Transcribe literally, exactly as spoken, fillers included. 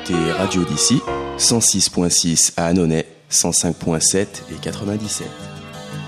écoutez Radio d'ici, cent six point six à Annonay, cent cinq point sept et quatre-vingt-dix-sept.